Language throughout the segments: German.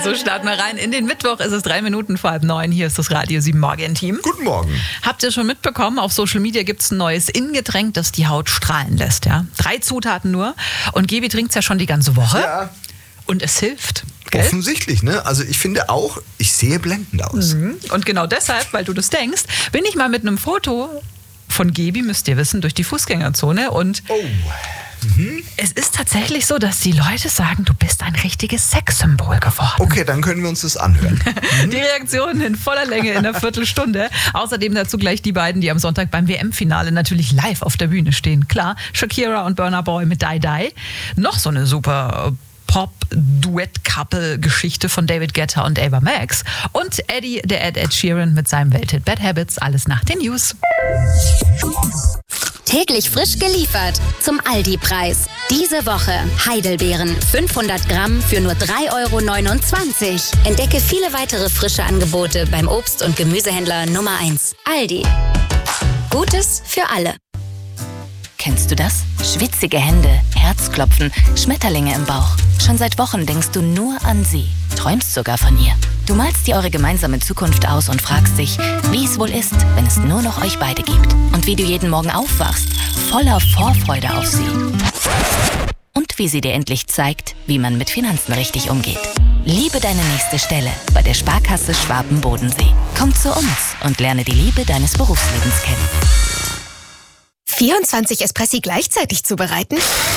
So starten wir rein. In den Mittwoch ist es 3 Minuten vor 8:30. Hier ist das Radio 7 Morgen-Team. Guten Morgen. Habt ihr schon mitbekommen, auf Social Media gibt es ein neues Innengetränk, das die Haut strahlen lässt. Ja? 3 Zutaten nur. Und Gebi trinkt es ja schon die ganze Woche. Ja. Und es hilft. Gell? Offensichtlich, ne? Also ich finde auch, ich sehe blendend aus. Und genau deshalb, weil du das denkst, bin ich mal mit einem Foto von Gebi, müsst ihr wissen, durch die Fußgängerzone. Und es ist tatsächlich so, dass die Leute sagen, du bist ein richtiges Sexsymbol geworden. Okay, dann können wir uns das anhören. Die Reaktionen in voller Länge in einer Viertelstunde. Außerdem dazu gleich die beiden, die am Sonntag beim WM-Finale natürlich live auf der Bühne stehen. Klar, Shakira und Burna Boy mit Die Die. Noch so eine super Pop-Duett-Couple-Geschichte von David Guetta und Ava Max. Und Eddie, der Ed Sheeran mit seinem Welthit Bad Habits. Alles nach den News. Täglich frisch geliefert zum Aldi-Preis. Diese Woche Heidelbeeren 500 Gramm für nur 3,29 €. Entdecke viele weitere frische Angebote beim Obst- und Gemüsehändler Nummer 1. Aldi. Gutes für alle. Kennst du das? Schwitzige Hände, Herzklopfen, Schmetterlinge im Bauch. Schon seit Wochen denkst du nur an sie, träumst sogar von ihr. Du malst dir eure gemeinsame Zukunft aus und fragst dich, wie es wohl ist, wenn es nur noch euch beide gibt. Und wie du jeden Morgen aufwachst, voller Vorfreude auf sie. Und wie sie dir endlich zeigt, wie man mit Finanzen richtig umgeht. Liebe deine nächste Stelle bei der Sparkasse Schwaben-Bodensee. Komm zu uns und lerne die Liebe deines Berufslebens kennen. 24 Espressi gleichzeitig zubereiten?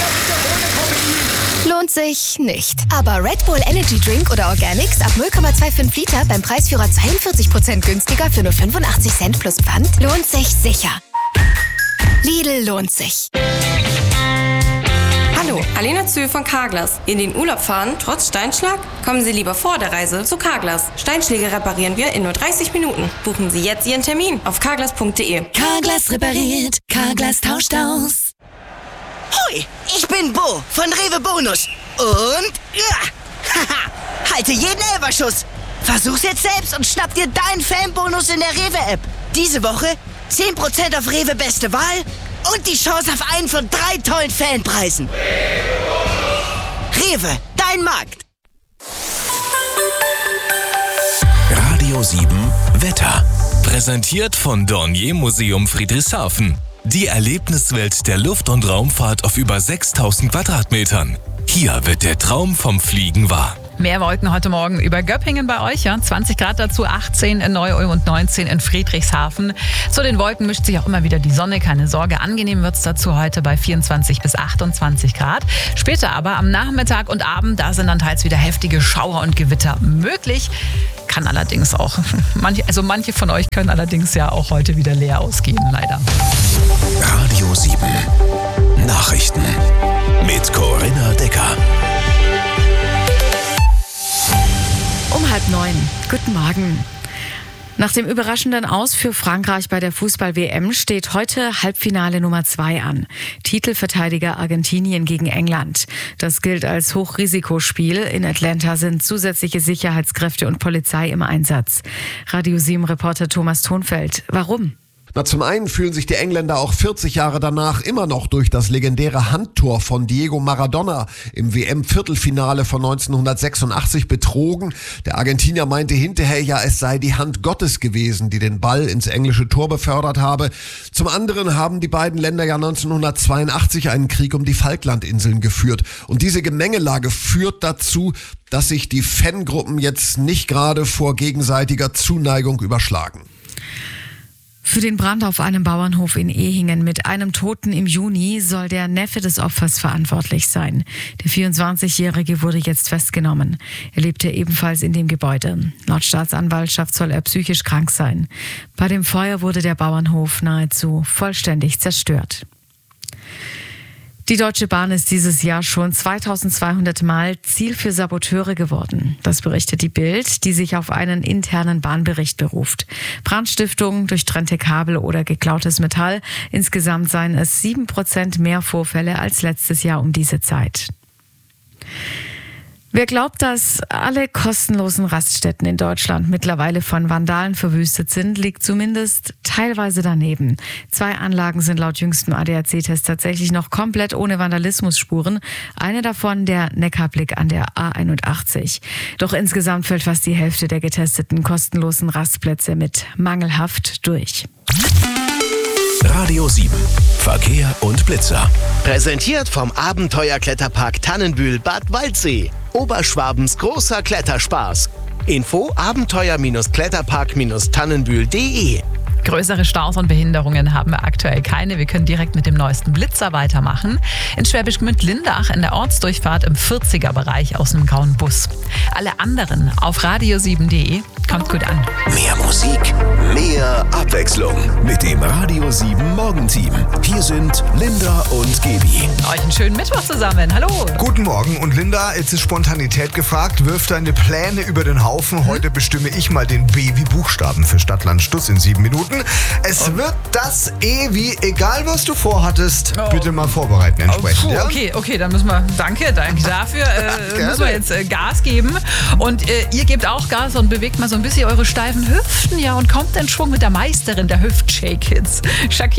Lohnt sich nicht. Aber Red Bull Energy Drink oder Organics ab 0,25 Liter beim Preisführer 42% günstiger für nur 85 Cent plus Pfand lohnt sich sicher. Lidl lohnt sich. Hallo, Alena Zühl von Carglass. In den Urlaub fahren, trotz Steinschlag? Kommen Sie lieber vor der Reise zu Carglass. Steinschläge reparieren wir in nur 30 Minuten. Buchen Sie jetzt Ihren Termin auf carglass.de. Carglass repariert, Carglass tauscht aus. Hoi, ich bin Bo von Rewe Bonus. Und halte jeden Elferschuss. Versuch's jetzt selbst und schnapp dir deinen Fanbonus in der Rewe-App. Diese Woche 10% auf Rewe Beste Wahl und die Chance auf einen von 3 tollen Fanpreisen. Rewe, dein Markt. Radio 7 Wetter. Präsentiert von Dornier Museum Friedrichshafen. Die Erlebniswelt der Luft- und Raumfahrt auf über 6000 Quadratmetern. Hier wird der Traum vom Fliegen wahr. Mehr Wolken heute Morgen über Göppingen bei euch. Ja? 20 Grad dazu, 18 in Neu-Ulm und 19 in Friedrichshafen. Zu den Wolken mischt sich auch immer wieder die Sonne. Keine Sorge, angenehm wird es dazu heute bei 24 bis 28 Grad. Später aber am Nachmittag und Abend, da sind dann teils wieder heftige Schauer und Gewitter möglich. Kann allerdings auch, manche von euch können allerdings ja auch heute wieder leer ausgehen, leider. Radio 7 Nachrichten mit Corinna Decker. Um 8:30. Guten Morgen. Nach dem überraschenden Aus für Frankreich bei der Fußball-WM steht heute Halbfinale Nummer 2 an. Titelverteidiger Argentinien gegen England. Das gilt als Hochrisikospiel. In Atlanta sind zusätzliche Sicherheitskräfte und Polizei im Einsatz. Radio 7-Reporter Thomas Thonfeld. Warum? Zum einen fühlen sich die Engländer auch 40 Jahre danach immer noch durch das legendäre Handtor von Diego Maradona im WM-Viertelfinale von 1986 betrogen. Der Argentinier meinte hinterher ja, es sei die Hand Gottes gewesen, die den Ball ins englische Tor befördert habe. Zum anderen haben die beiden Länder ja 1982 einen Krieg um die Falklandinseln geführt. Und diese Gemengelage führt dazu, dass sich die Fangruppen jetzt nicht gerade vor gegenseitiger Zuneigung überschlagen. Für den Brand auf einem Bauernhof in Ehingen mit einem Toten im Juni soll der Neffe des Opfers verantwortlich sein. Der 24-Jährige wurde jetzt festgenommen. Er lebte ebenfalls in dem Gebäude. Laut Staatsanwaltschaft soll er psychisch krank sein. Bei dem Feuer wurde der Bauernhof nahezu vollständig zerstört. Die Deutsche Bahn ist dieses Jahr schon 2200 Mal Ziel für Saboteure geworden. Das berichtet die Bild, die sich auf einen internen Bahnbericht beruft. Brandstiftung, durchtrennte Kabel oder geklautes Metall. Insgesamt seien es 7% mehr Vorfälle als letztes Jahr um diese Zeit. Wer glaubt, dass alle kostenlosen Raststätten in Deutschland mittlerweile von Vandalen verwüstet sind, liegt zumindest teilweise daneben. 2 Anlagen sind laut jüngstem ADAC-Test tatsächlich noch komplett ohne Vandalismusspuren. Eine davon der Neckarblick an der A81. Doch insgesamt fällt fast die Hälfte der getesteten kostenlosen Rastplätze mit mangelhaft durch. Radio 7. Verkehr und Blitzer. Präsentiert vom Abenteuerkletterpark Tannenbühl Bad Waldsee. Oberschwabens großer Kletterspaß. Info: abenteuer-kletterpark-tannenbühl.de. Größere Staus und Behinderungen haben wir aktuell keine. Wir können direkt mit dem neuesten Blitzer weitermachen. In Schwäbisch Gmünd-Lindach in der Ortsdurchfahrt im 40er-Bereich aus einem grauen Bus. Alle anderen auf radio7.de. Kommt gut an. Mehr Musik, mehr Abwechslung mit dem Radio 7 Morgenteam. Hier sind Linda und Gaby. Euch einen schönen Mittwoch zusammen. Hallo. Guten Morgen. Und Linda, jetzt ist Spontanität gefragt. Wirf deine Pläne über den Haufen. Heute bestimme ich mal den B wie Buchstaben für Stadt, Land, Stuss in 7 Minuten. Es wird das E wie, egal was du vorhattest, bitte mal vorbereiten entsprechend. Ja? Okay, dann müssen wir, danke dafür, müssen wir jetzt Gas geben. Und ihr gebt auch Gas und bewegt mal so ein bisschen eure steifen Hüften, ja, und kommt in Schwung mit der Meisterin der Hüftshake-Hits. Shakira.